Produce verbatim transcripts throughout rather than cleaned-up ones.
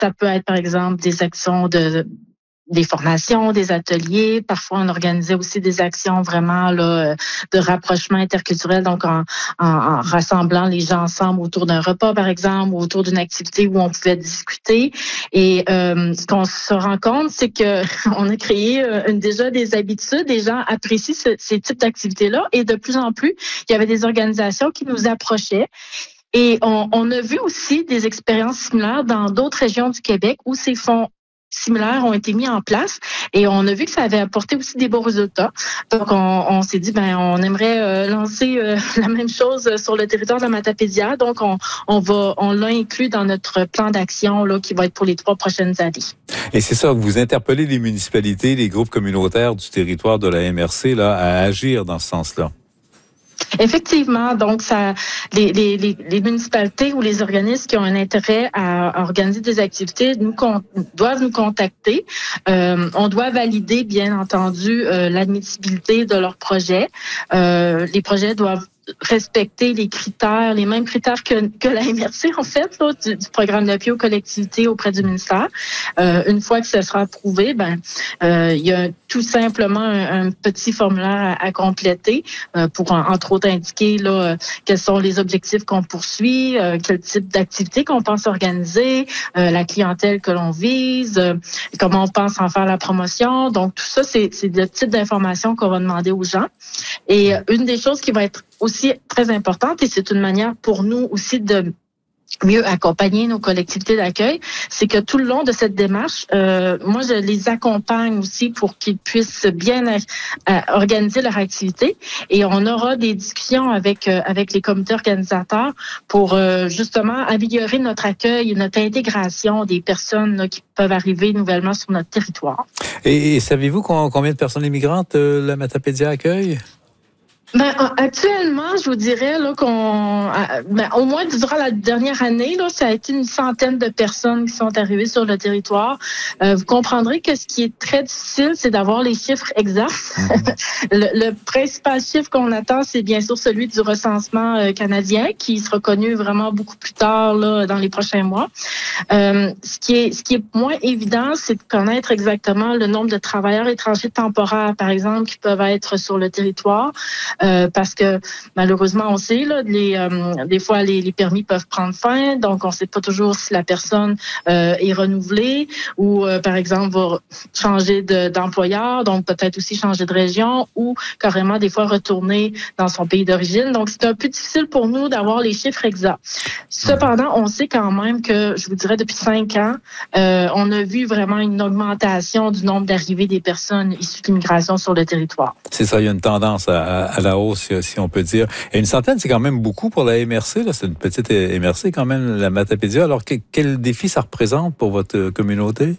ça peut être, par exemple, des actions de des formations, des ateliers. Parfois, on organisait aussi des actions vraiment là, de rapprochement interculturel, donc en, en, en rassemblant les gens ensemble autour d'un repas, par exemple, ou autour d'une activité où on pouvait discuter. Et euh, ce qu'on se rend compte, c'est que on a créé euh, déjà des habitudes. Les gens apprécient ce, ces types d'activités-là. Et de plus en plus, il y avait des organisations qui nous approchaient. Et on, on a vu aussi des expériences similaires dans d'autres régions du Québec où ces fonds similaires ont été mis en place et on a vu que ça avait apporté aussi des bons résultats. Donc, on, on s'est dit, ben, on aimerait euh, lancer euh, la même chose sur le territoire de Matapédia. Donc, on, on va, on l'a inclus dans notre plan d'action là qui va être pour les trois prochaines années. Et c'est ça, vous interpellez les municipalités, les groupes communautaires du territoire de la M R C là à agir dans ce sens-là. Effectivement, donc ça, les, les, les, les municipalités ou les organismes qui ont un intérêt à, à organiser des activités nous con, doivent nous contacter. Euh, on doit valider, bien entendu, euh, l'admissibilité de leur projet. Euh, les projets doivent respecter les critères, les mêmes critères que, que la M R C, en fait, là, du, du programme d'appui aux collectivités auprès du ministère. Euh, une fois que ce sera approuvé, ben, euh, il y a tout simplement un, un petit formulaire à, à compléter euh, pour, en, entre autres, indiquer là, euh, quels sont les objectifs qu'on poursuit, euh, quel type d'activité qu'on pense organiser, euh, la clientèle que l'on vise, euh, comment on pense en faire la promotion. Donc, tout ça, c'est, c'est le type d'information qu'on va demander aux gens. Et euh, une des choses qui va être aussi très importante, et c'est une manière pour nous aussi de mieux accompagner nos collectivités d'accueil, c'est que tout le long de cette démarche, euh, moi, je les accompagne aussi pour qu'ils puissent bien euh, organiser leur activité. Et on aura des discussions avec euh, avec les comités organisateurs pour euh, justement améliorer notre accueil et notre intégration des personnes là, qui peuvent arriver nouvellement sur notre territoire. Et, et savez-vous combien de personnes immigrantes euh, la Matapédia accueille? Ben, actuellement, je vous dirais là qu'on, ben, au moins durant la dernière année, là, ça a été une centaine de personnes qui sont arrivées sur le territoire. Euh, vous comprendrez que ce qui est très difficile, c'est d'avoir les chiffres exacts. Mm-hmm. le, le principal chiffre qu'on attend, c'est bien sûr celui du recensement euh, canadien, qui sera connu vraiment beaucoup plus tard là, dans les prochains mois. Euh, ce qui est, ce qui est moins évident, c'est de connaître exactement le nombre de travailleurs étrangers temporaires, par exemple, qui peuvent être sur le territoire. Euh, parce que malheureusement, on sait, là, les, euh, des fois, les, les permis peuvent prendre fin, donc on ne sait pas toujours si la personne euh, est renouvelée ou, euh, par exemple, va changer de, d'employeur, donc peut-être aussi changer de région ou carrément, des fois, retourner dans son pays d'origine. Donc, c'est un peu difficile pour nous d'avoir les chiffres exacts. Cependant, on sait quand même que, je vous dirais, depuis cinq ans, euh, on a vu vraiment une augmentation du nombre d'arrivées des personnes issues d'immigration sur le territoire. C'est ça, il y a une tendance à, à la hausse, si on peut dire. Et une centaine, c'est quand même beaucoup pour la M R C. Là. C'est une petite M R C quand même, la Matapédia. Alors, que, quel défi ça représente pour votre communauté?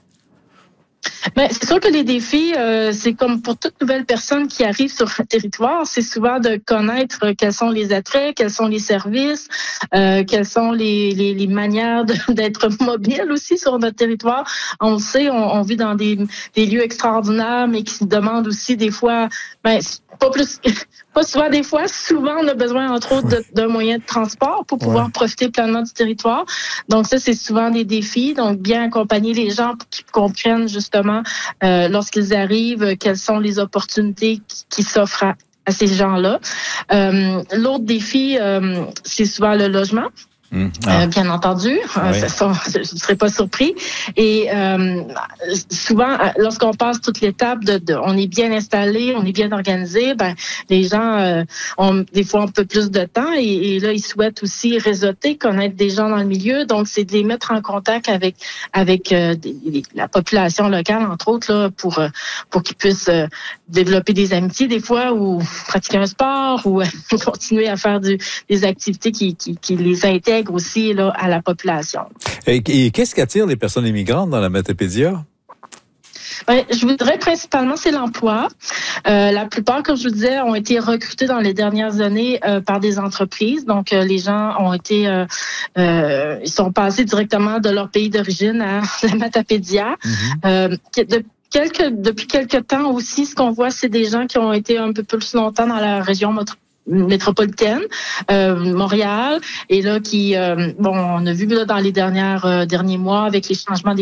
Ben, c'est sûr que les défis, euh, c'est comme pour toute nouvelle personne qui arrive sur un territoire, c'est souvent de connaître quels sont les attraits, quels sont les services, euh, quelles sont les, les, les manières de, d'être mobile aussi sur notre territoire. On le sait, on, on vit dans des, des lieux extraordinaires, mais qui se demandent aussi des fois, ben, pas plus, pas souvent des fois, souvent on a besoin entre autres de, d'un moyen de transport pour pouvoir ouais. profiter pleinement du territoire. Donc ça, c'est souvent des défis. Donc bien accompagner les gens pour qu'ils comprennent justement euh, lorsqu'ils arrivent, quelles sont les opportunités qui, qui s'offrent à, à ces gens-là. Euh, l'autre défi, euh, c'est souvent le logement. Mmh. Ah. Euh, bien entendu, oui. ça, ça, je ne serais pas surpris. Et euh, souvent, lorsqu'on passe toute l'étape de, de, on est bien installé, on est bien organisé, ben les gens euh, ont des fois un peu plus de temps et, et là ils souhaitent aussi réseauter, connaître des gens dans le milieu. Donc c'est de les mettre en contact avec avec euh, des, la population locale entre autres là pour pour qu'ils puissent euh, développer des amitiés des fois ou pratiquer un sport ou continuer à faire du, des activités qui qui, qui les intègrent aussi là, à la population. Et, et qu'est-ce qui attire les personnes immigrantes dans la Matapédia? Ben, je voudrais principalement, c'est l'emploi. Euh, la plupart, comme je vous disais, ont été recrutés dans les dernières années euh, par des entreprises. Donc, euh, les gens ont été, euh, euh, ils sont passés directement de leur pays d'origine à la Matapédia. Mm-hmm. Euh, de, Quelques, depuis quelques temps aussi, ce qu'on voit, c'est des gens qui ont été un peu plus longtemps dans la région métropolitaine, euh, Montréal, et là qui, euh, bon, on a vu là dans les dernières euh, derniers mois avec les changements des